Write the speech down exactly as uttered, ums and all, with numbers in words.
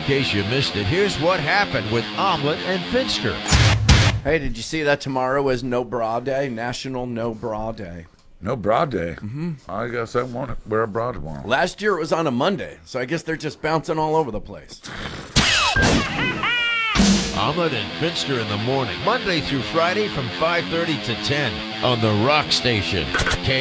case you missed it, here's what happened with Omelet and Finster. Hey, did you see that tomorrow is No Bra Day, National No Bra Day? No bra day. Mm-hmm. I guess I want to wear a bra tomorrow. Last year it was on a Monday, so I guess they're just bouncing all over the place. Omelet and Finster in the morning, Monday through Friday from five thirty to ten on the Rock Station. K